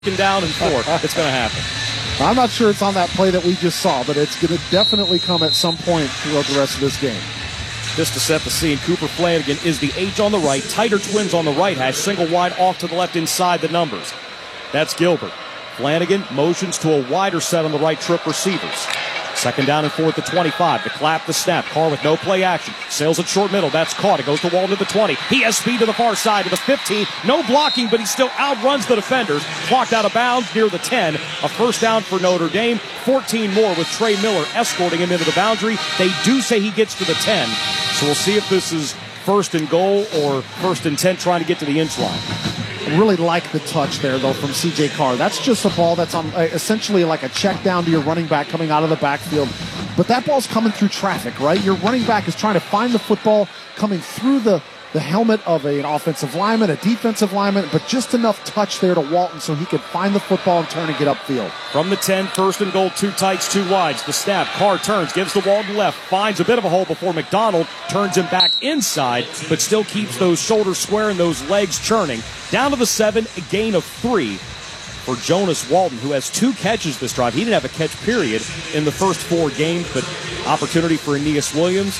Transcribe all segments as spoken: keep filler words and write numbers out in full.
down and four. It's going to happen. I'm not sure it's on that play that we just saw, but it's going to definitely come at some point throughout the rest of this game. Just to set the scene, Cooper Flanagan is the H on the right, tighter twins on the right hash, single wide off to the left inside the numbers. That's Gilbert. Flanagan motions to a wider set on the right, trip receivers. Second down and fourth to twenty-five. The clap, the snap. Carr with no play action. Sails it short middle. That's caught. It goes to Walton to the twenty. He has speed to the far side to the fifteen. No blocking, but he still outruns the defenders. Clocked out of bounds near the ten. A first down for Notre Dame. fourteen more with Trey Miller escorting him into the boundary. They do say he gets to the ten. So we'll see if this is first and goal or first and ten trying to get to the inch line. I really like the touch there, though, from C J Carr. That's just a ball that's on uh, essentially like a check down to your running back coming out of the backfield. But that ball's coming through traffic, right? Your running back is trying to find the football coming through the, the helmet of a, an offensive lineman, a defensive lineman, but just enough touch there to Walton so he could find the football and turn and get upfield. From the ten, first and goal, two tights, two wides. The snap, Carr turns, gives the Walton left, finds a bit of a hole before McDonald turns him back inside, but still keeps those shoulders square and those legs churning. Down to the seven, a gain of three for Jonas Walton, who has two catches this drive. He didn't have a catch, period, in the first four games, but opportunity for Aeneas Williams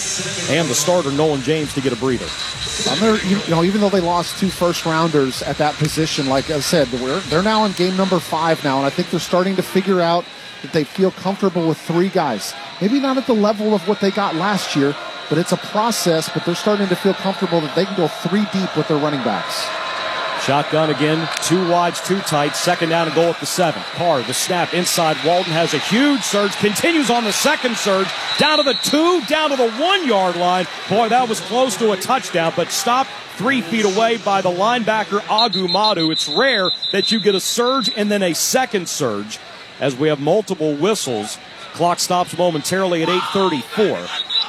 and the starter, Nolan James, to get a breather. You know, even though they lost two first-rounders at that position, like I said, they're now in game number five now, and I think they're starting to figure out that they feel comfortable with three guys. Maybe not at the level of what they got last year, but it's a process, but they're starting to feel comfortable that they can go three deep with their running backs. Shotgun again, two wides, two tights, second down and goal at the seven. Carr, the snap inside. Walton has a huge surge, continues on the second surge, down to the two, down to the one-yard line. Boy, that was close to a touchdown, but stopped three feet away by the linebacker, Agu Madu. It's rare that you get a surge and then a second surge, as we have multiple whistles. Clock stops momentarily at eight thirty-four.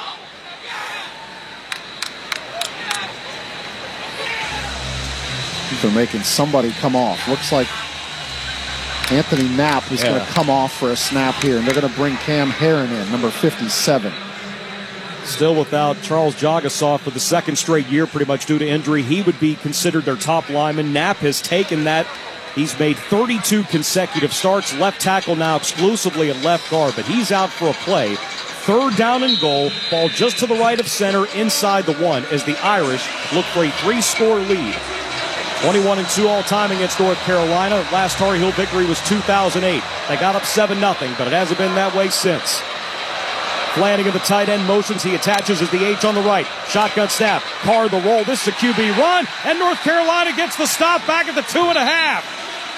They're making somebody come off. Looks like Anthony Knapp is yeah. going to come off for a snap here, and they're going to bring Cam Herron in, number fifty-seven. Still without Charles Jagasaw for the second straight year, pretty much due to injury. He would be considered their top lineman. Knapp has taken that. He's made thirty-two consecutive starts. Left tackle now exclusively at left guard, but he's out for a play. Third down and goal. Ball just to the right of center inside the one as the Irish look for a three-score lead. twenty-one and two all-time against North Carolina. Last Tar Heel victory was two thousand eight. They got up seven nothing, but it hasn't been that way since. Flanagan, the tight end, motions. He attaches as the H on the right. Shotgun snap. Carr the roll. This is a Q B run, and North Carolina gets the stop back at the two and a half.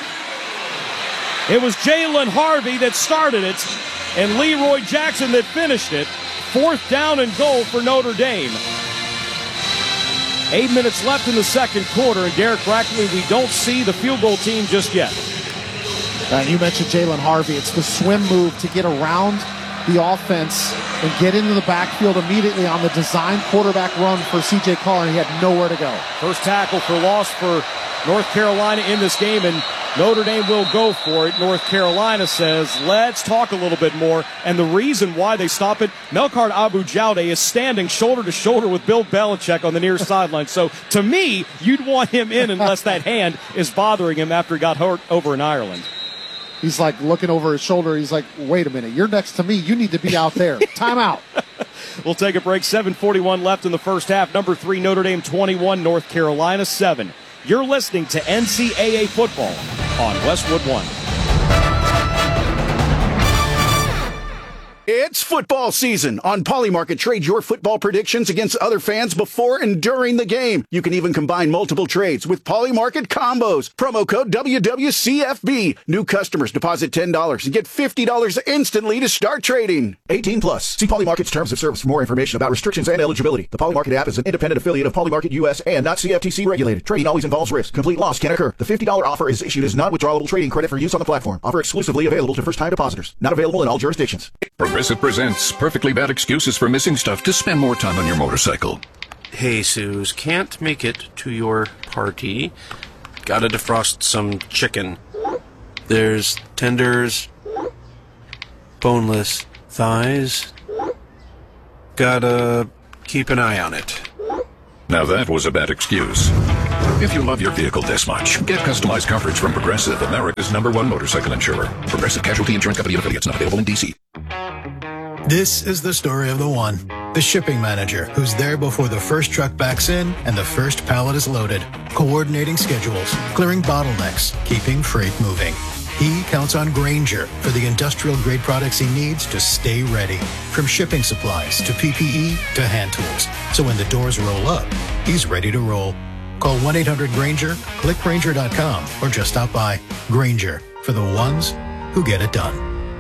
It was Jalen Harvey that started it, and Leroy Jackson that finished it. Fourth down and goal for Notre Dame. Eight minutes left in the second quarter, and Derek Brackley, we don't see the field goal team just yet. And you mentioned Jalen Harvey. It's the swim move to get around the offense and get into the backfield immediately on the design quarterback run for C J Carr, and he had nowhere to go. First tackle for loss for North Carolina in this game, and Notre Dame will go for it. North Carolina says, let's talk a little bit more. And the reason why they stop it, Melkart Abu-Jaude is standing shoulder to shoulder with Bill Belichick on the near sideline. So to me, you'd want him in unless that hand is bothering him after he got hurt over in Ireland. He's like looking over his shoulder. He's like, wait a minute, you're next to me. You need to be out there. Time out. We'll take a break. seven forty-one left in the first half. Number three, Notre Dame twenty-one, North Carolina seven. You're listening to N C double A football on Westwood One. It's football season. On Polymarket, trade your football predictions against other fans before and during the game. You can even combine multiple trades with Polymarket combos. Promo code W W C F B. New customers deposit ten dollars and get fifty dollars instantly to start trading. eighteen plus. See Polymarket's terms of service for more information about restrictions and eligibility. The Polymarket app is an independent affiliate of Polymarket U S and not C F T C regulated. Trading always involves risk. Complete loss can occur. The fifty dollars offer is issued as non-withdrawable trading credit for use on the platform. Offer exclusively available to first-time depositors. Not available in all jurisdictions. Progressive presents Perfectly Bad Excuses for Missing Stuff to Spend More Time on Your Motorcycle. Hey, Suze, can't make it to your party. Gotta defrost some chicken. There's tenders, boneless thighs. Gotta keep an eye on it. Now that was a bad excuse. If you love your vehicle this much, get customized coverage from Progressive, America's number one motorcycle insurer. Progressive Casualty Insurance Company and affiliates, not available in D C. This is the story of the one, the shipping manager, who's there before the first truck backs in and the first pallet is loaded, coordinating schedules, clearing bottlenecks, keeping freight moving. He counts on Grainger for the industrial-grade products he needs to stay ready, from shipping supplies to P P E to hand tools. So when the doors roll up, he's ready to roll. Call one eight hundred Grainger, click Grainger dot com, or just stop by. Grainger, for the ones who get it done.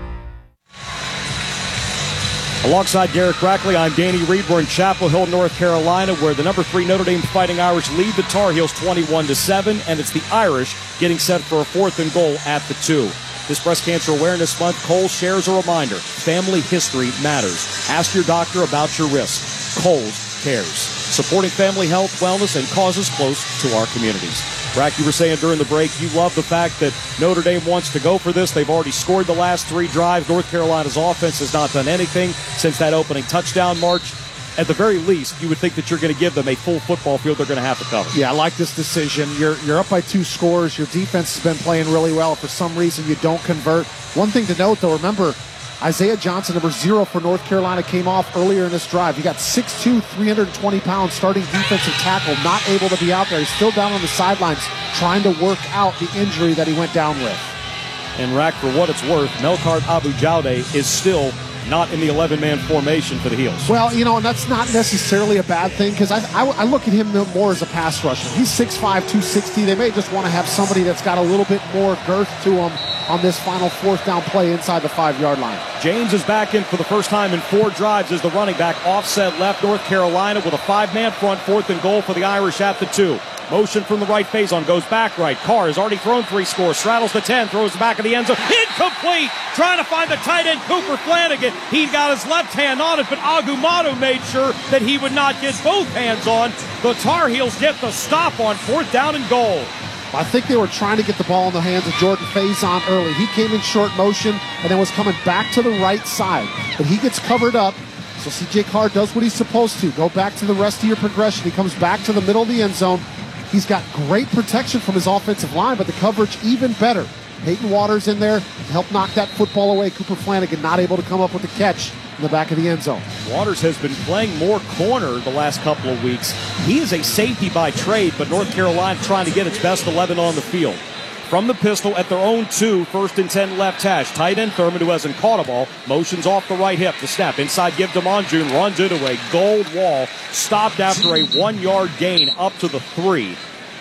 Alongside Derek Brackley, I'm Danny Reed. We're in Chapel Hill, North Carolina, where the number three Notre Dame Fighting Irish lead the Tar Heels twenty-one to seven, and it's the Irish getting set for a fourth and goal at the two. This Breast Cancer Awareness Month, Kohl's shares a reminder. Family history matters. Ask your doctor about your risk. Kohl's cares. Supporting family health, wellness, and causes close to our communities. Brack, you were saying during the break you love the fact that Notre Dame wants to go for this. They've already scored the last three drives. North Carolina's offense has not done anything since that opening touchdown march. At the very least, you would think that you're going to give them a full football field they're going to have to cover. Yeah, I like this decision. You're you're up by two scores. Your defense has been playing really well. For some reason, you don't convert. One thing to note, though, remember, Isaiah Johnson, number zero for North Carolina, came off earlier in this drive. He got six two, three hundred twenty pounds, starting defensive tackle, not able to be out there. He's still down on the sidelines trying to work out the injury that he went down with. And Rack, for what it's worth, Melkart Abu-Jaude is still not in the eleven-man formation for the Heels. Well, you know, and that's not necessarily a bad thing, because I, I, I look at him more as a pass rusher. He's six five, two sixty. They may just want to have somebody that's got a little bit more girth to him on this final fourth down play inside the five-yard line. James is back in for the first time in four drives as the running back, offset left. North Carolina with a five-man front, fourth and goal for the Irish at the two. Motion from the right phase on, goes back right. Carr has already thrown three scores, straddles the ten, throws the back of the end zone. Incomplete! Trying to find the tight end, Cooper Flanagan. He got his left hand on it, but Agumado made sure that he would not get both hands on. The Tar Heels get the stop on fourth down and goal. I think they were trying to get the ball in the hands of Jordan Faison early. He came in short motion and then was coming back to the right side. But he gets covered up, so C J Carr does what he's supposed to. Go back to the rest of your progression. He comes back to the middle of the end zone. He's got great protection from his offensive line, but the coverage even better. Peyton Waters in there to help knock that football away. Cooper Flanagan not able to come up with the catch in the back of the end zone. Waters has been playing more corner the last couple of weeks. He is a safety by trade, but North Carolina trying to get its best eleven on the field. From the pistol at their own two, first and ten left hash. Tight end Thurman, who hasn't caught a ball, motions off the right hip. The snap inside, give to Monjun, runs into a gold wall, stopped after a one-yard gain up to the three.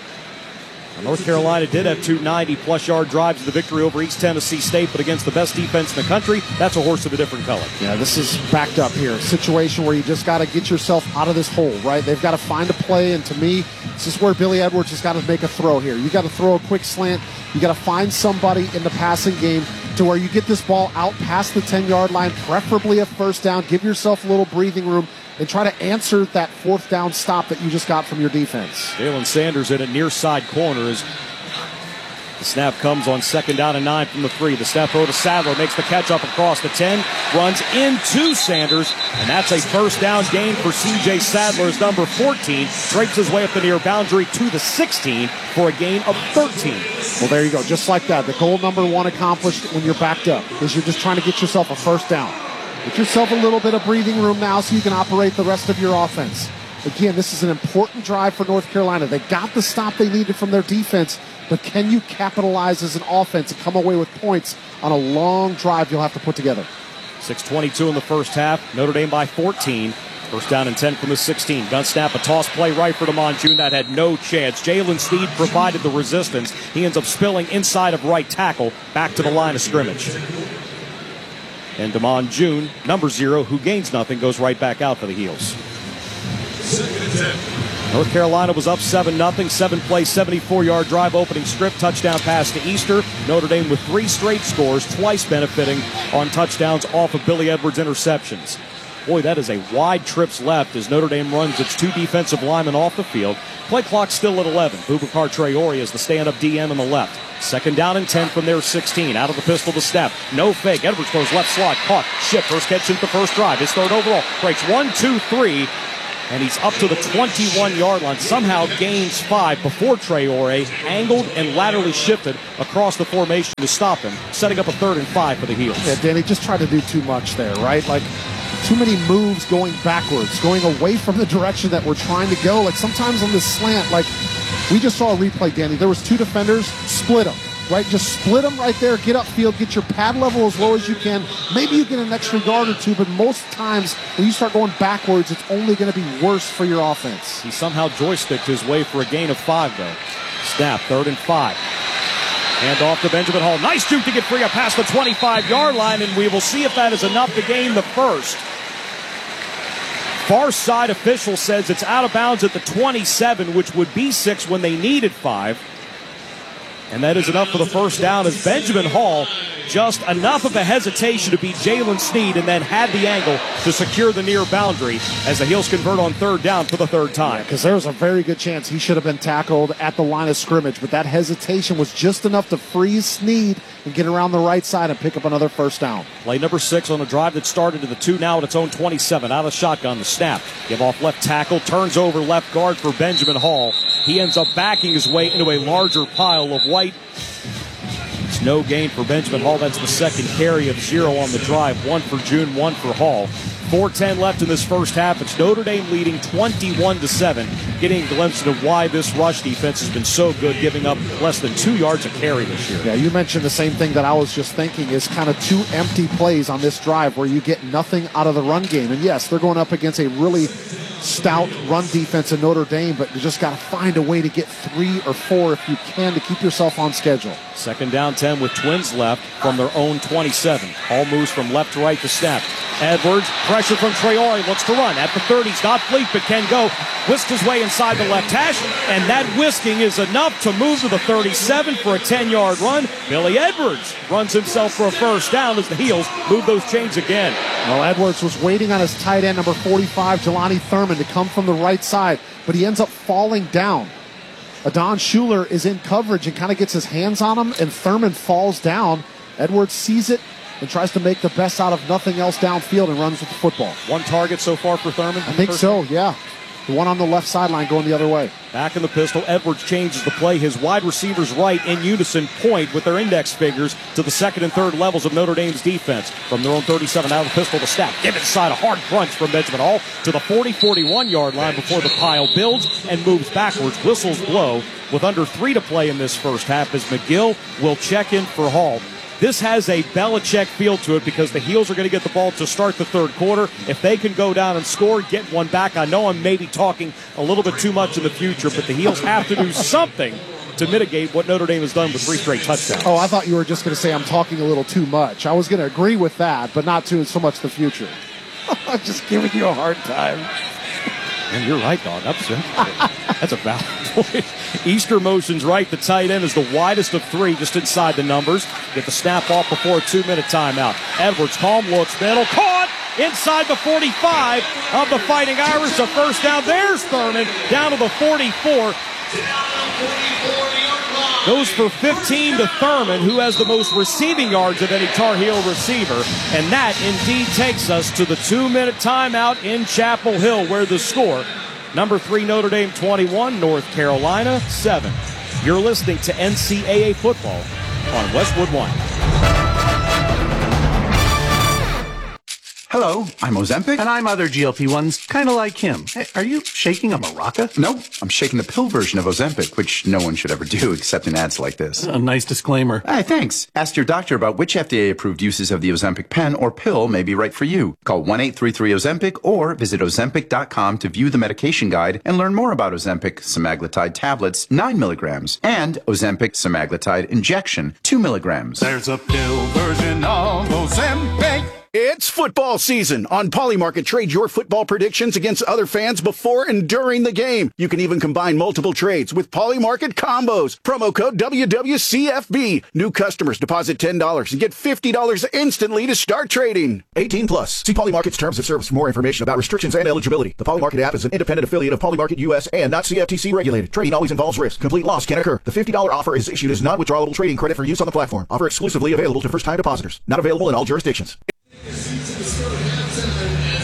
North Carolina did have two ninety-plus yard drives in the victory over East Tennessee State, but against the best defense in the country, that's a horse of a different color. Yeah, this is backed up here. A situation where you just got to get yourself out of this hole, right? They've got to find a play, and to me, this is where Billy Edwards has got to make a throw here. You got to throw a quick slant. You got to find somebody in the passing game to where you get this ball out past the ten-yard line, preferably a first down. Give yourself a little breathing room and try to answer that fourth down stop that you just got from your defense. Jalen Sanders in a near side corner as the snap comes on second down and nine from the three. The snap throw to Sadler, makes the catch up across the ten, runs into Sanders, and that's a first down gain for C J Sadler's number fourteen. Drapes his way up the near boundary to the sixteen for a gain of thirteen. Well, there you go. Just like that. The goal number one accomplished when you're backed up is you're just trying to get yourself a first down. Get yourself a little bit of breathing room now so you can operate the rest of your offense. Again, this is an important drive for North Carolina. They got the stop they needed from their defense, but can you capitalize as an offense and come away with points on a long drive you'll have to put together? six twenty-two in the first half. Notre Dame by fourteen. First down and ten from the sixteen. Gun snap, a toss play right for DeMonjun. That had no chance. Jalen Steed provided the resistance. He ends up spilling inside of right tackle back to the line of scrimmage. And DeMonjun, number zero, who gains nothing, goes right back out for the Heels. North Carolina was up seven nothing. Seven-play, seventy-four yard drive opening script. Touchdown pass to Easter. Notre Dame with three straight scores, twice benefiting on touchdowns off of Billy Edwards' interceptions. Boy, that is a wide trips left as Notre Dame runs its two defensive linemen off the field. Play clock still at eleven. Boubacar Traore is the stand-up D M on the left. Second down and ten from their sixteen. Out of the pistol to Steph. No fake. Edwards goes left slot. Caught. Ship. First catch in the first drive. His third overall. Breaks one, two, three. and he's up to the twenty-one-yard line. Somehow gains five before Traore angled and laterally shifted across the formation to stop him, setting up a third and five for the Heels. Yeah, Danny just tried to do too much there, right? Like, too many moves going backwards, going away from the direction that we're trying to go. Like, sometimes on this slant, like, we just saw a replay, Danny. There was two defenders, split them. Right, just split them right there, get upfield, get your pad level as low as you can. Maybe you get an extra yard or two, but most times when you start going backwards, it's only going to be worse for your offense. He somehow joysticked his way for a gain of five, though. Snap, third and five. Hand off to Benjamin Hall. Nice juke to get free up past the twenty-five-yard line, and we will see if that is enough to gain the first. Far side official says it's out of bounds at the twenty-seven, which would be six when they needed five. And that is enough for the first down as Benjamin Hall just enough of a hesitation to beat Jalen Sneed and then had the angle to secure the near boundary as the Heels convert on third down for the third time. Because yeah, there was a very good chance he should have been tackled at the line of scrimmage, but that hesitation was just enough to freeze Sneed and get around the right side and pick up another first down. Play number six on a drive that started to the two, now at its own twenty-seven. Out of shotgun, the snap. Give off left tackle, turns over left guard for Benjamin Hall. He ends up backing his way into a larger pile of white. It's no gain for Benjamin Hall. That's the second carry of zero on the drive. One for June, one for Hall. four ten left in this first half. It's Notre Dame leading twenty-one to seven. Getting a glimpse into why this rush defense has been so good, giving up less than two yards a carry this year. Yeah, you mentioned the same thing that I was just thinking is kind of two empty plays on this drive where you get nothing out of the run game. And yes, they're going up against a really stout run defense in Notre Dame, but you just got to find a way to get three or four if you can to keep yourself on schedule. Second down ten with Twins left from their own twenty-seven. Hall moves from left to right to snap. Edwards, pressure from Traore, looks to run at the thirty. He's not fleet, but can go. Whisked his way inside the left hash, and that whisking is enough to move to the thirty-seven for a ten-yard run. Billy Edwards runs himself for a first down as the Heels move those chains again. Well, Edwards was waiting on his tight end, number forty-five, Jelani Thurman, to come from the right side, but he ends up falling down. Adon Schuler is in coverage and kind of gets his hands on him, and Thurman falls down. Edwards sees it and tries to make the best out of nothing else downfield and runs with the football. One target so far for Thurman? I think so, yeah. The one on the left sideline going the other way. Back in the pistol, Edwards changes the play. His wide receivers right in unison point with their index fingers to the second and third levels of Notre Dame's defense. From their own thirty-seven, out of the pistol to snap. Give inside a hard crunch from Benjamin Hall to the forty, forty-one-yard line before the pile builds and moves backwards. Whistles blow with under three to play in this first half as McGill will check in for Hall. This has a Belichick feel to it because the Heels are going to get the ball to start the third quarter. If they can go down and score, get one back. I know I'm maybe talking a little bit too much in the future, but the Heels have to do something to mitigate what Notre Dame has done with three straight touchdowns. Oh, I thought you were just going to say I'm talking a little too much. I was going to agree with that, but not too so much the future. I'm just giving you a hard time. And you're right, dog. That's a, that's a valid point. Easter motions right. The tight end is the widest of three, just inside the numbers. Get the snap off before a two-minute timeout. Edwards, calm looks, middle, caught inside the forty-five of the Fighting Irish. A first down. There's Thurman down to the forty-four. Goes for fifteen to Thurman, who has the most receiving yards of any Tar Heel receiver. And that indeed takes us to the two-minute timeout in Chapel Hill, where the score, number three Notre Dame twenty-one, North Carolina seven. You're listening to N C double A football on Westwood One. Hello, I'm Ozempic. And I'm other G L P ones, kind of like him. Hey, are you shaking a maraca? No, I'm shaking the pill version of Ozempic, which no one should ever do except in ads like this. A nice disclaimer. Hey, thanks. Ask your doctor about which F D A-approved uses of the Ozempic pen or pill may be right for you. Call one eight three three Ozempic or visit Ozempic dot com to view the medication guide and learn more about Ozempic semaglutide tablets, nine milligrams, and Ozempic semaglutide injection, two milligrams. There's a pill version of Ozempic. It's football season. On Polymarket, trade your football predictions against other fans before and during the game. You can even combine multiple trades with Polymarket combos. Promo code W W C F B. New customers deposit ten dollars and get fifty dollars instantly to start trading. eighteen plus. See Polymarket's terms of service for more information about restrictions and eligibility. The Polymarket app is an independent affiliate of Polymarket U S and not C F T C regulated. Trading always involves risk. Complete loss can occur. The fifty dollars offer is issued as non-withdrawable trading credit for use on the platform. Offer exclusively available to first-time depositors. Not available in all jurisdictions.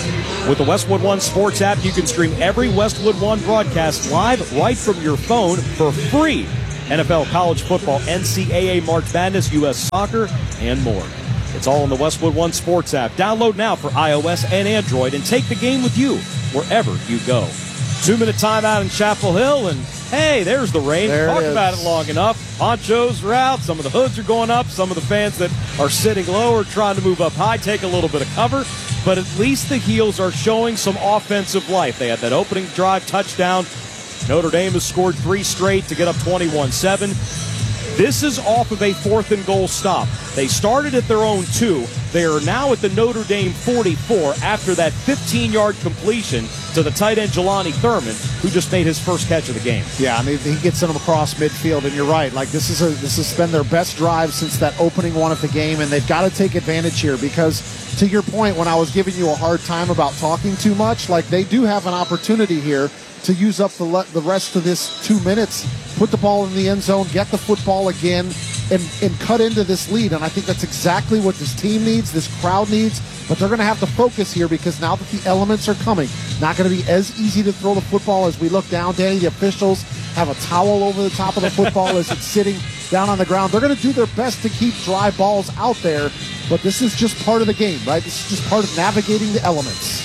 With the Westwood One Sports app, you can stream every Westwood One broadcast live right from your phone for free. N F L, college football, N C double A, March Madness, U S soccer, and more. It's all in the Westwood One Sports app. Download now for iOS and Android and take the game with you wherever you go. Two-minute timeout in Chapel Hill, and hey, there's the rain. There Talked it about it long enough. Ponchos are out. Some of the hoods are going up. Some of the fans that are sitting low are trying to move up high, take a little bit of cover. But at least the Heels are showing some offensive life. They had that opening drive touchdown. Notre Dame has scored three straight to get up twenty-one seven. This is off of a fourth and goal stop. They started at their own two. They are now at the Notre Dame forty-four after that fifteen-yard completion to the tight end Jelani Thurman, who just made his first catch of the game. Yeah, I mean, he gets them across midfield, and you're right. Like, this is a this has been their best drive since that opening one of the game, and they've got to take advantage here because, to your point, when I was giving you a hard time about talking too much, like, they do have an opportunity here to use up the le- the rest of this two minutes, put the ball in the end zone, get the football again, and, and cut into this lead. And I think that's exactly what this team needs, this crowd needs. But they're going to have to focus here because now that the elements are coming, not going to be as easy to throw the football as we look down. Danny, the officials have a towel over the top of the football as it's sitting down on the ground. They're going to do their best to keep dry balls out there, but this is just part of the game, right? This is just part of navigating the elements.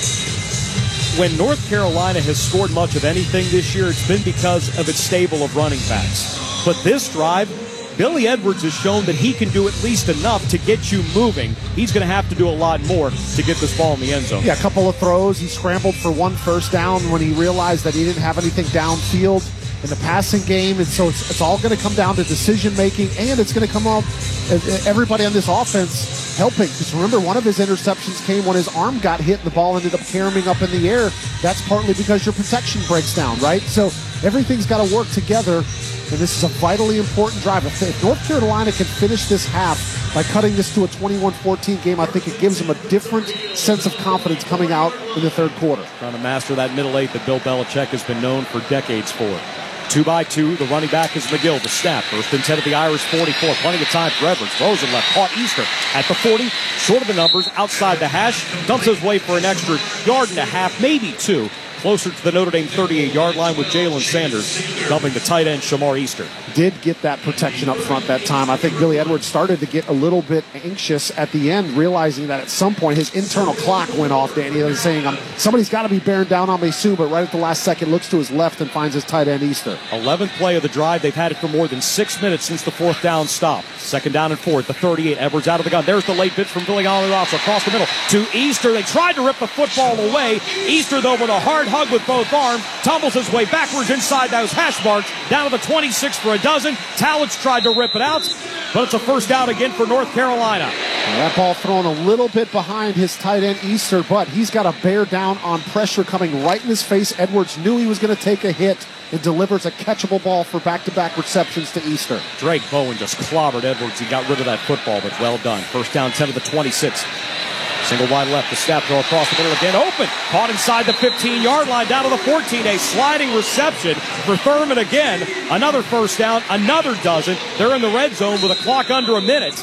When North Carolina has scored much of anything this year, it's been because of its stable of running backs. But this drive, Billy Edwards has shown that he can do at least enough to get you moving. He's going to have to do a lot more to get this ball in the end zone. Yeah, a couple of throws. He scrambled for one first down when he realized that he didn't have anything downfield in the passing game. And so it's, it's all going to come down to decision-making, and it's going to come up everybody on this offense helping. Because remember, one of his interceptions came when his arm got hit and the ball ended up caroming up in the air. That's partly because your protection breaks down, right? So everything's got to work together. And this is a vitally important drive. If North Carolina can finish this half by cutting this to a twenty-one fourteen game, I think it gives them a different sense of confidence coming out in the third quarter. Trying to master that middle eight that Bill Belichick has been known for decades for. Two by two, the running back is McGill. The snap, first and ten at the Irish forty-four. Plenty of time for Edwards. Throws it left, caught Easter at the forty. Short of the numbers, outside the hash. Dumps his way for an extra yard and a half, maybe two. Closer to the Notre Dame thirty-eight-yard line with Jalen Sanders dumping the tight end Shamar Easter. Did get that protection up front that time. I think Billy Edwards started to get a little bit anxious at the end, realizing that at some point his internal clock went off, Danny. He was saying, um, somebody's got to be bearing down on me soon, but right at the last second looks to his left and finds his tight end Easter. eleventh play of the drive. They've had it for more than six minutes since the fourth down stop. Second down and four at the thirty-eight. Edwards out of the gun. There's the late pitch from Billy Olivares across the middle to Easter. They tried to rip the football away. Easter, though, with a hard hug with both arms, tumbles his way backwards inside those hash marks, down to the twenty-six for a dozen. Talents tried to rip it out, but it's a first down again for North Carolina. Now that ball thrown a little bit behind his tight end Easter, but he's got to bear down on pressure coming right in his face. Edwards knew he was going to take a hit and delivers a catchable ball for back-to-back receptions to Easter. Drake Bowen just clobbered Edwards. He got rid of that football, but well done. First down, ten to the twenty-six. Single wide left, the snap throw across the middle again, open. Caught inside the fifteen-yard line, down to the fourteen. A sliding reception for Thurman again. Another first down, another dozen. They're in the red zone with a clock under a minute.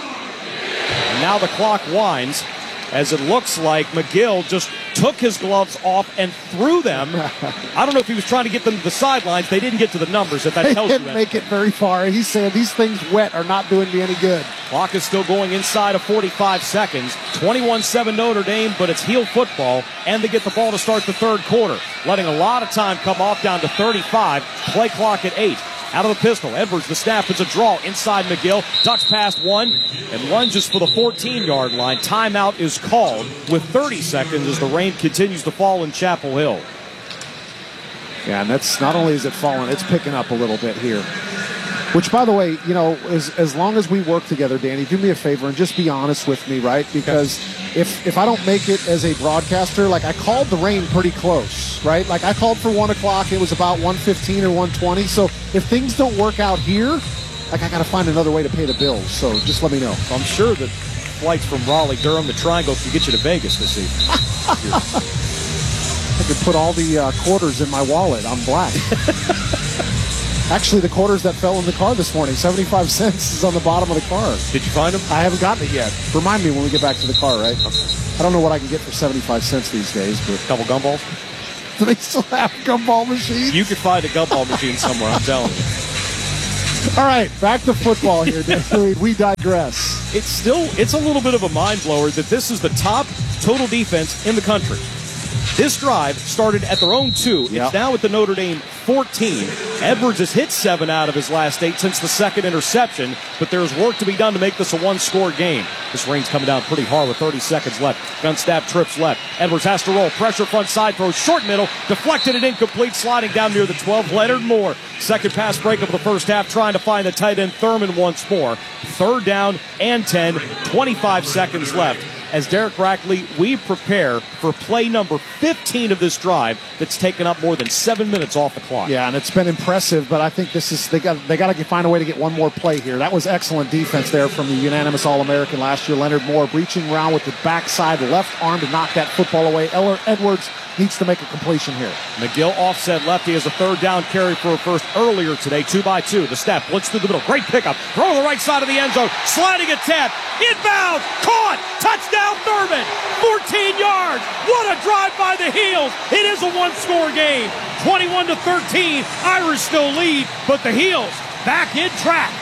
And now the clock winds as it looks like McGill just took his gloves off and threw them. I don't know if he was trying to get them to the sidelines. They didn't get to the numbers. If that they tells you didn't that. make it very far. He's saying these things wet are not doing me any good. Clock is still going inside of forty-five seconds. twenty-one seven Notre Dame, but it's heel football, and they get the ball to start the third quarter. Letting a lot of time come off down to thirty-five. Play clock at eight. Out of the pistol, Edwards, the snap, is a draw inside McGill. Ducks past one and lunges for the fourteen-yard line. Timeout is called with thirty seconds as the rain continues to fall in Chapel Hill. Yeah, and that's not only is it falling, it's picking up a little bit here. Which, by the way, you know, as, as long as we work together, Danny, do me a favor and just be honest with me, right? Because if if I don't make it as a broadcaster, like I called the rain pretty close, right? Like I called for one o'clock, it was about one fifteen or one twenty. So if things don't work out here, like I got to find another way to pay the bills. So just let me know. I'm sure that flights from Raleigh, Durham, the Triangle can get you to Vegas this evening. I could put all the uh, quarters in my wallet. I'm black. Actually, the quarters that fell in the car this morning, seventy-five cents is on the bottom of the car. Did you find them? I haven't gotten it yet. Remind me when we get back to the car, right? I don't know what I can get for seventy-five cents these days, but A couple gumballs? do they still have gumball machines? You could find a gumball machine somewhere, I'm telling you. All right, back to football here. We digress. It's still, it's a little bit of a mind blower that this is the top total defense in the country. This drive started at their own two. Yep. It's now at the Notre Dame fourteen. Edwards has hit seven out of his last eight since the second interception, but there's work to be done to make this a one-score game. This rain's coming down pretty hard with thirty seconds left. Gun snap trips left. Edwards has to roll. Pressure front side throw. Short middle. Deflected and incomplete. Sliding down near the twelve. Leonard Moore. Second pass break of the first half. Trying to find the tight end Thurman once more. Third down and ten. twenty-five seconds left. As Derek Rackley, we prepare for play number fifteen of this drive that's taken up more than seven minutes off the clock. Yeah, and it's been impressive, but I think this is they got they got to find a way to get one more play here. That was excellent defense there from the unanimous All-American last year, Leonard Moore, reaching around with the backside left arm to knock that football away. Eller Edwards needs to make a completion here. McGill offset lefty has a third down carry for a first earlier today, two by two. The snap, blitz through the middle, great pickup, throw to the right side of the end zone, sliding attack, inbound, caught, touchdown Thurman, fourteen yards. What a drive by the Heels. It is a one-score game, twenty-one to thirteen. Irish still lead, but the Heels back in track.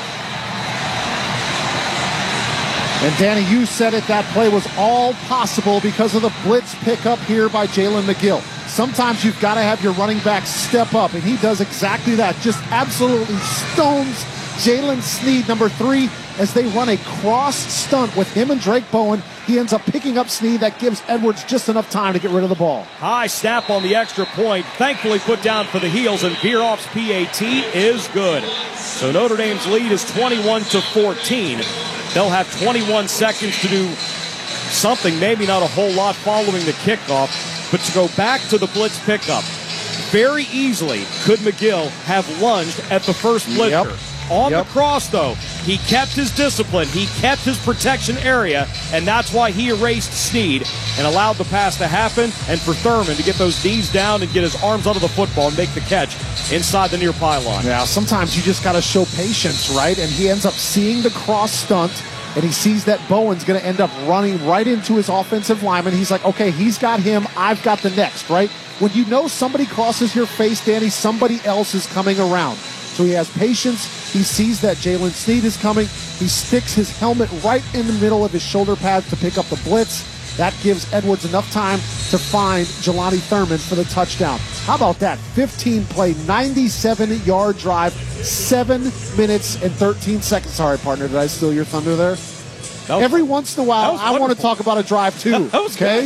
And Danny, you said it, that play was all possible because of the blitz pickup here by Jalen McGill. Sometimes you've got to have your running back step up, and he does exactly that. Just absolutely stones Jalen Sneed, number three, as they run a cross stunt with him and Drake Bowen. He ends up picking up Sneed. That gives Edwards just enough time to get rid of the ball. High snap on the extra point, thankfully put down for the Heels, and Bieroff's P A T is good. So Notre Dame's lead is twenty-one to fourteen. They'll have twenty-one seconds to do something, maybe not a whole lot following the kickoff, but to go back to the blitz pickup. Very easily could McGill have lunged at the first blitzer. Yep. On Yep. the cross, though, he kept his discipline. He kept his protection area, and that's why he erased Sneed and allowed the pass to happen, and for Thurman to get those knees down and get his arms under the football and make the catch inside the near pylon. Yeah, sometimes you just got to show patience, right? And he ends up seeing the cross stunt, and he sees that Bowen's going to end up running right into his offensive lineman. He's like, okay, he's got him. I've got the next, right? When you know somebody crosses your face, Danny, somebody else is coming around. So he has patience. He sees that Jalen Sneed is coming. He sticks his helmet right in the middle of his shoulder pads to pick up the blitz. That gives Edwards enough time to find Jelani Thurman for the touchdown. How about that? fifteen play, ninety-seven yard drive, seven minutes and thirteen seconds. Sorry, partner, did I steal your thunder there? Every once in a while, I want to talk about a drive too. That was okay? good.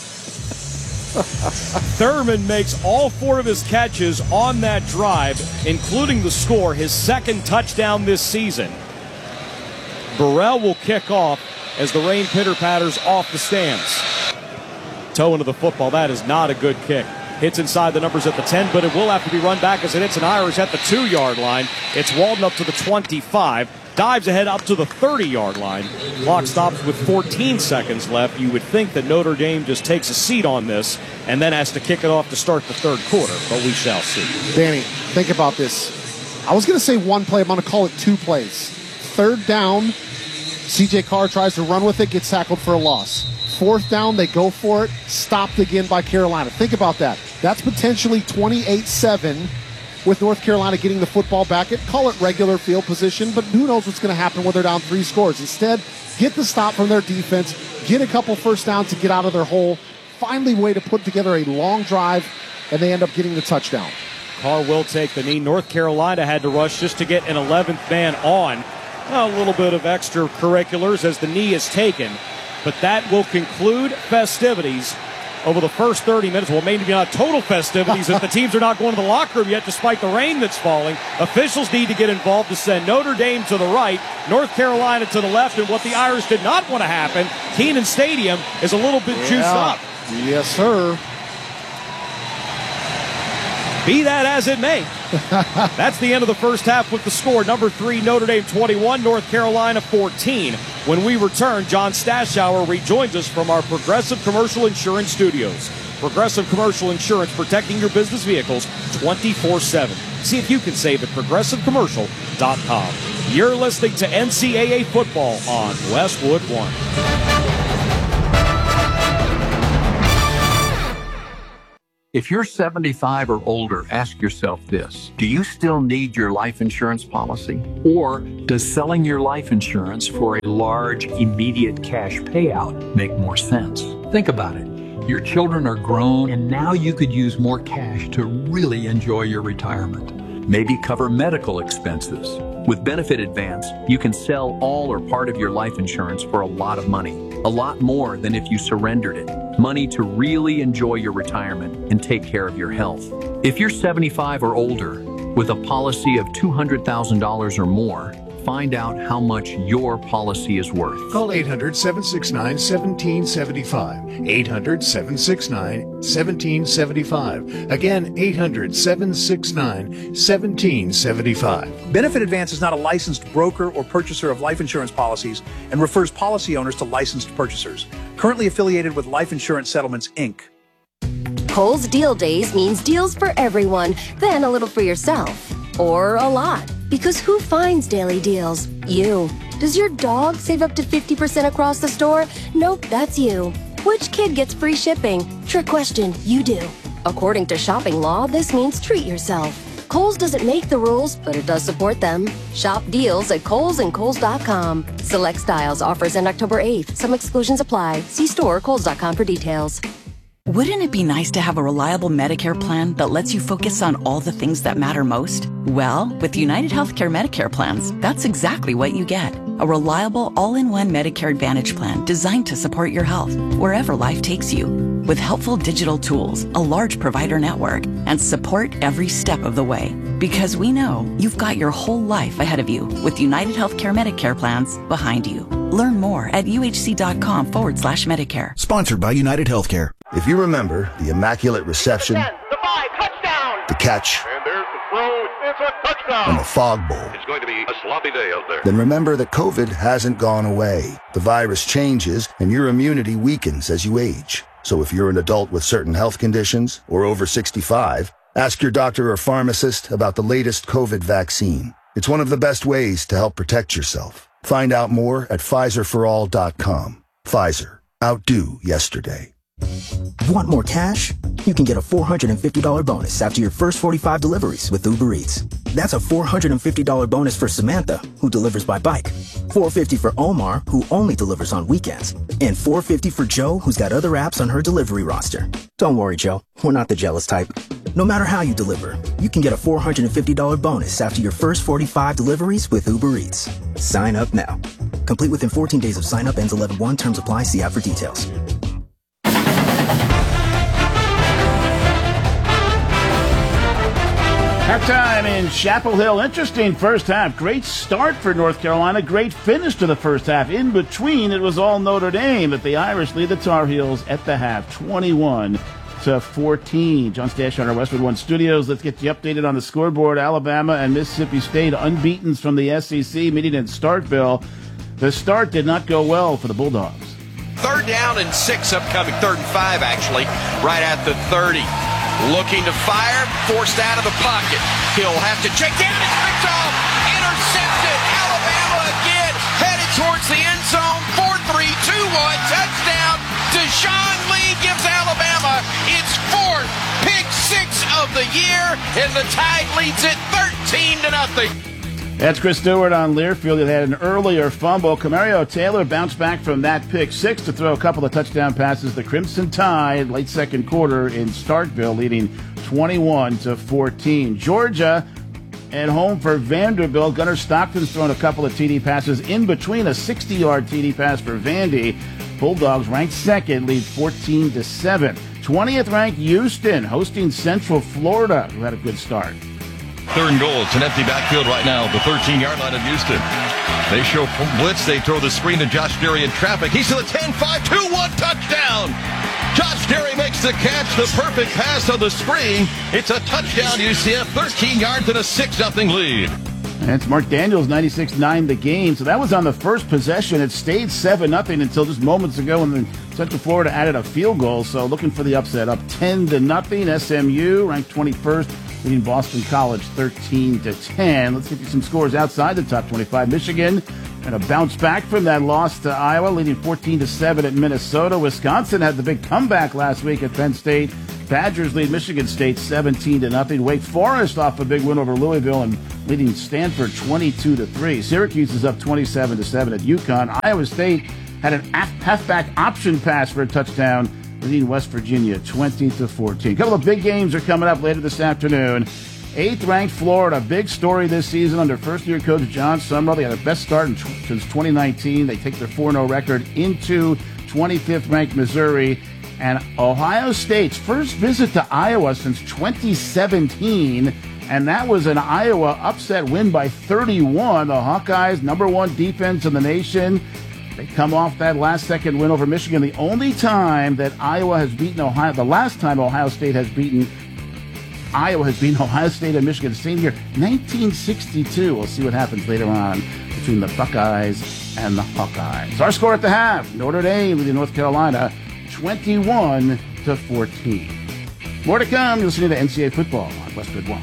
Thurman makes all four of his catches on that drive, including the score, his second touchdown this season. Burrell will kick off as the rain pitter-patters off the stands. Toe into the football. That is not a good kick. Hits inside the numbers at the ten, but it will have to be run back as it hits an Irish at the two-yard line. It's Walden up to the twenty-five. Dives ahead up to the thirty-yard line. Clock stops with fourteen seconds left. You would think that Notre Dame just takes a seat on this and then has to kick it off to start the third quarter, but we shall see. Danny, think about this. I was going to say one play. I'm going to call it two plays. Third down, C J Carr tries to run with it, gets tackled for a loss. Fourth down, they go for it, stopped again by Carolina. Think about that. That's potentially twenty-eight seven with North Carolina getting the football back. It, call it regular field position, but who knows what's going to happen when they're down three scores. Instead, get the stop from their defense, get a couple first downs to get out of their hole, finally way to put together a long drive, and they end up getting the touchdown. Carr will take the knee. North Carolina had to rush just to get an eleventh man on. A little bit of extracurriculars as the knee is taken. But that will conclude festivities over the first thirty minutes. Well, maybe not total festivities if the teams are not going to the locker room yet despite the rain that's falling. Officials need to get involved to send Notre Dame to the right, North Carolina to the left, and what the Irish did not want to happen, Kenan Stadium is a little bit juiced Yeah. up. Yes, sir. Be that as it may. That's the end of the first half with the score. Number three, Notre Dame twenty-one, North Carolina fourteen. When we return, John Stashower rejoins us from our Progressive Commercial Insurance Studios. Progressive Commercial Insurance, protecting your business vehicles twenty-four seven. See if you can save at progressive commercial dot com. You're listening to N C double A football on Westwood One. If you're seventy-five or older, ask yourself this. Do you still need your life insurance policy? Or does selling your life insurance for a large, immediate cash payout make more sense? Think about it. Your children are grown, and now you could use more cash to really enjoy your retirement. Maybe cover medical expenses. With Benefit Advance, you can sell all or part of your life insurance for a lot of money. A lot more than if you surrendered it. Money to really enjoy your retirement and take care of your health. If you're seventy-five or older with a policy of two hundred thousand dollars or more, find out how much your policy is worth. Call eight hundred, seven six nine, one seven seven five. eight hundred, seven six nine, one seven seven five. Again, eight hundred, seven six nine, one seven seven five. Benefit Advance is not a licensed broker or purchaser of life insurance policies and refers policy owners to licensed purchasers. Currently affiliated with Life Insurance Settlements, Incorporated. Kohl's Deal Days means deals for everyone, then a little for yourself. Or a lot. Because who finds daily deals? You. Does your dog save up to fifty percent across the store? Nope, that's you. Which kid gets free shipping? Trick question, you do. According to shopping law, this means treat yourself. Kohl's doesn't make the rules, but it does support them. Shop deals at Kohl's and Kohl's dot com. Select styles, offers end October eighth. Some exclusions apply. See store or Kohl's dot com for details. Wouldn't it be nice to have a reliable Medicare plan that lets you focus on all the things that matter most? Well, with United Healthcare Medicare plans, that's exactly what you get. A reliable, all-in-one Medicare Advantage plan designed to support your health wherever life takes you. With helpful digital tools, a large provider network, and support every step of the way. Because we know you've got your whole life ahead of you with United Healthcare Medicare plans behind you. Learn more at uhc.com forward slash Medicare. Sponsored by United Healthcare. If you remember the immaculate reception, the five, touchdown, the catch, and there's the throw, it's a touchdown, and the fog bowl, it's going to be a sloppy day out there. Then remember that COVID hasn't gone away. The virus changes, and your immunity weakens as you age. So if you're an adult with certain health conditions or over sixty-five, ask your doctor or pharmacist about the latest COVID vaccine. It's one of the best ways to help protect yourself. Find out more at Pfizer for all dot com. Pfizer. Outdo yesterday. Want more cash? You can get a four hundred fifty dollars bonus after your first forty-five deliveries with Uber Eats. That's a four hundred fifty dollars bonus for Samantha, who delivers by bike. four hundred fifty dollars for Omar, who only delivers on weekends. And four hundred fifty dollars for Joe, who's got other apps on her delivery roster. Don't worry, Joe. We're not the jealous type. No matter how you deliver, you can get a four hundred fifty dollars bonus after your first forty-five deliveries with Uber Eats. Sign up now. Complete within fourteen days of sign up, ends eleven one. Terms apply. See app for details. Halftime in Chapel Hill. Interesting first half. Great start for North Carolina. Great finish to the first half. In between, it was all Notre Dame, but the Irish lead the Tar Heels at the half, twenty-one to fourteen. John Stash on our Westwood One studios. Let's get you updated on the scoreboard. Alabama and Mississippi State, unbeaten from the S E C, meeting in Starkville. The start did not go well for the Bulldogs. Third down and six upcoming. Third and five, actually, right at the thirty. Looking to fire, forced out of the pocket. He'll have to check down. It's picked off. Intercepted. Alabama again. Headed towards the end zone. four three two one. Touchdown. Deshaun Lee gives Alabama its fourth pick six of the year, and the Tide leads it thirteen to nothing. That's Chris Stewart on Learfield. It had an earlier fumble. Camario Taylor bounced back from that pick six to throw a couple of touchdown passes. The Crimson Tide, late second quarter in Starkville, leading twenty-one to fourteen. Georgia at home for Vanderbilt. Gunnar Stockton's thrown a couple of T D passes in between a sixty-yard T D pass for Vandy. Bulldogs ranked second, lead fourteen to seven. twentieth ranked Houston hosting Central Florida, who had a good start. Third and goal. It's an empty backfield right now, the thirteen-yard line of Houston. They show blitz. They throw the screen to Josh Derry in traffic. He's to the ten, five, two, one, touchdown. Josh Derry makes the catch, the perfect pass on the screen. It's a touchdown, U C F, thirteen yards and a six nothing lead. And it's Mark Daniels, ninety-six nine the game. So that was on the first possession. It stayed seven nothing until just moments ago when Central Florida added a field goal. So looking for the upset, up ten to nothing. S M U ranked twenty-first, leading Boston College thirteen to ten. Let's get you some scores outside the top twenty-five. Michigan and a bounce back from that loss to Iowa, leading fourteen to seven at Minnesota. Wisconsin had the big comeback last week at Penn State. Badgers lead Michigan State seventeen to nothing. Wake Forest off a big win over Louisville and leading Stanford twenty-two to three. Syracuse is up twenty-seven to seven at UConn. Iowa State had an halfback option pass for a touchdown, leading West Virginia twenty to fourteen. A couple of big games are coming up later this afternoon. Eighth-ranked Florida, big story this season under first-year coach John Summerall. They had their best start in t- since twenty nineteen. They take their four and oh record into twenty-fifth-ranked Missouri. And Ohio State's first visit to Iowa since twenty seventeen, and that was an Iowa upset win by thirty-one. The Hawkeyes, number one defense in the nation. They come off that last-second win over Michigan. The only time that Iowa has beaten Ohio, the last time Ohio State has beaten Iowa has beaten Ohio State and Michigan the same year, nineteen sixty-two. We'll see what happens later on between the Buckeyes and the Hawkeyes. Our score at the half, Notre Dame leading North Carolina twenty-one to fourteen. More to come. You're listening to N C double A Football on Westwood One.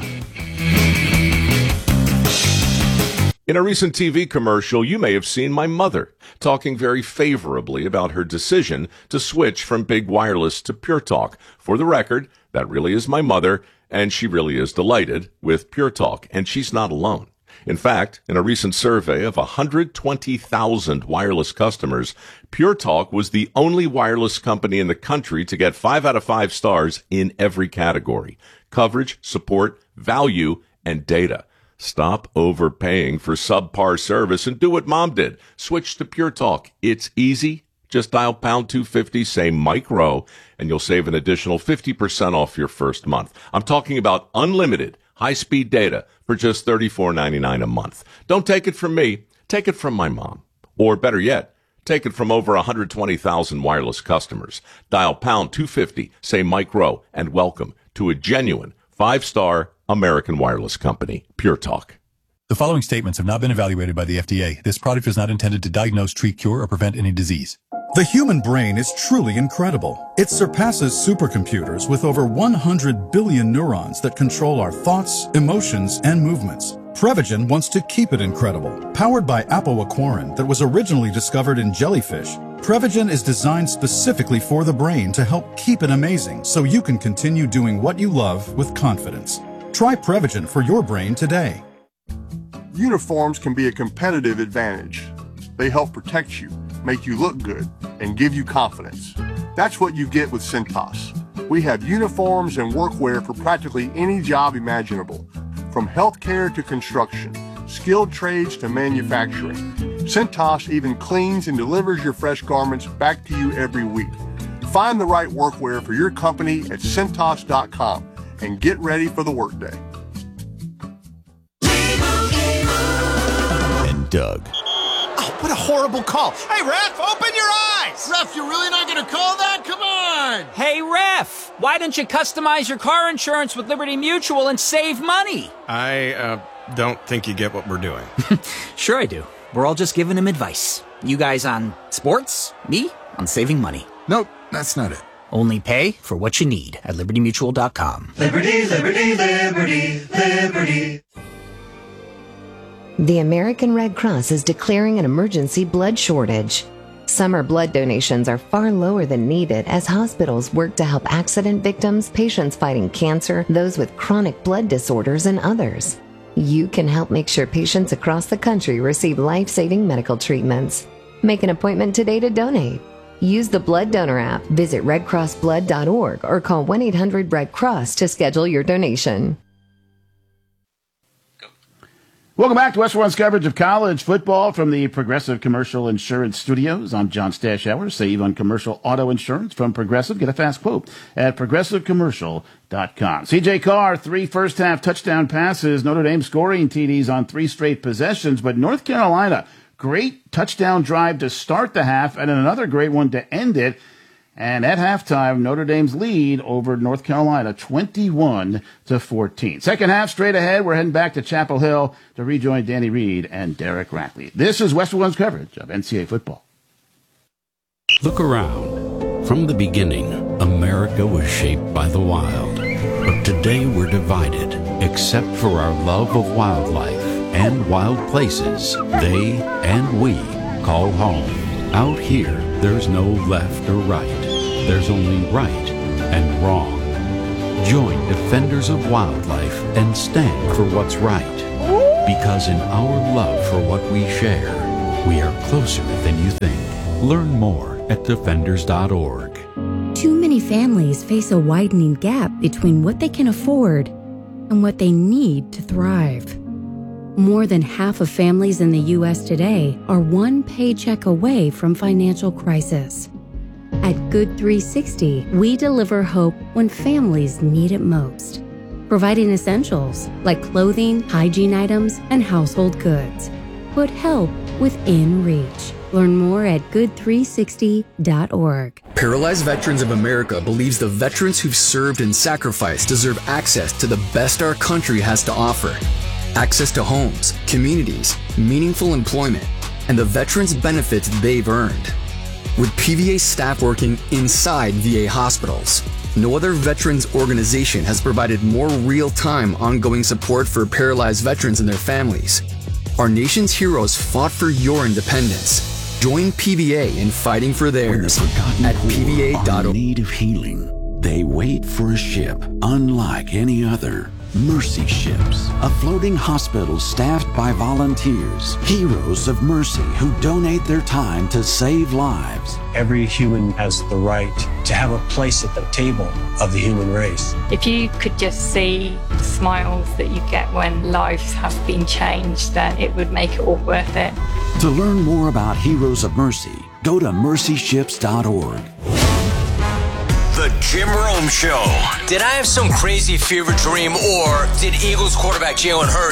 In a recent T V commercial, you may have seen my mother talking very favorably about her decision to switch from big wireless to Pure Talk. For the record, that really is my mother, and she really is delighted with Pure Talk, and she's not alone. In fact, in a recent survey of one hundred twenty thousand wireless customers, Pure Talk was the only wireless company in the country to get five out of five stars in every category: coverage, support, value, and data. Stop overpaying for subpar service and do what Mom did. Switch to Pure Talk. It's easy. Just dial pound two fifty, say Mike Rowe, and you'll save an additional fifty percent off your first month. I'm talking about unlimited high-speed data for just thirty-four ninety-nine a month. Don't take it from me. Take it from my mom. Or better yet, take it from over one hundred twenty thousand wireless customers. Dial pound two fifty, say Mike Rowe, and welcome to a genuine five-star American wireless company, Pure Talk. The following statements have not been evaluated by the F D A. This product is not intended to diagnose, treat, cure, or prevent any disease. The human brain is truly incredible. It surpasses supercomputers with over one hundred billion neurons that control our thoughts, emotions, and movements. Prevagen wants to keep it incredible. Powered by apoaquarin that was originally discovered in jellyfish, Prevagen is designed specifically for the brain to help keep it amazing so you can continue doing what you love with confidence. Try Prevagen for your brain today. Uniforms can be a competitive advantage. They help protect you, make you look good, and give you confidence. That's what you get with Cintas. We have uniforms and workwear for practically any job imaginable, from healthcare to construction, skilled trades to manufacturing. Cintas even cleans and delivers your fresh garments back to you every week. Find the right workwear for your company at Cintas dot com and get ready for the workday. And Doug. Oh, what a horrible call. Hey, Ref, open your eyes! Ref, you're really not going to call that? Come on! Hey, Ref, why don't you customize your car insurance with Liberty Mutual and save money? I, uh, don't think you get what we're doing. Sure I do. We're all just giving him advice. You guys on sports, me on saving money. Nope, that's not it. Only pay for what you need at Liberty Mutual dot com. Liberty, liberty, liberty, liberty. The American Red Cross is declaring an emergency blood shortage. Summer blood donations are far lower than needed as hospitals work to help accident victims, patients fighting cancer, those with chronic blood disorders, and others. You can help make sure patients across the country receive life-saving medical treatments. Make an appointment today to donate. Use the Blood Donor app, visit red cross blood dot org, or call one eight hundred red cross to schedule your donation. Welcome back to Westwood One's coverage of college football from the Progressive Commercial Insurance Studios. I'm John Stashower. Save on commercial auto insurance from Progressive. Get a fast quote at progressive commercial dot com. C J Carr, three first-half touchdown passes. Notre Dame scoring T Ds on three straight possessions. But North Carolina, great touchdown drive to start the half and another great one to end it. And at halftime, Notre Dame's lead over North Carolina, twenty-one to fourteen. Second half, straight ahead, we're heading back to Chapel Hill to rejoin Danny Reed and Derek Rackley. This is Westwood One's coverage of N C double A football. Look around. From the beginning, America was shaped by the wild. But today we're divided, except for our love of wildlife and wild places they and we call home. Out here, there's no left or right. There's only right and wrong. Join Defenders of Wildlife and stand for what's right. Because in our love for what we share, we are closer than you think. Learn more at defenders dot org. Too many families face a widening gap between what they can afford and what they need to thrive. More than half of families in the U S today are one paycheck away from financial crisis. At Good three sixty, we deliver hope when families need it most, providing essentials like clothing, hygiene items, and household goods. Put help within reach. Learn more at good three sixty dot org. Paralyzed Veterans of America believes the veterans who've served and sacrificed deserve access to the best our country has to offer. Access to homes, communities, meaningful employment, and the veterans' benefits they've earned. With P V A staff working inside V A hospitals, no other veterans organization has provided more real-time ongoing support for paralyzed veterans and their families. Our nation's heroes fought for your independence. Join P V A in fighting for theirs at P V A dot org. In need of healing, they wait for a ship unlike any other. Mercy Ships, a floating hospital staffed by volunteers, heroes of mercy who donate their time to save lives. Every human has the right to have a place at the table of the human race. If you could just see the smiles that you get when lives have been changed, then it would make it all worth it. To learn more about Heroes of Mercy, go to mercy ships dot org. The Jim Rome Show. Did I have some crazy fever dream, or did Eagles quarterback Jalen Hurts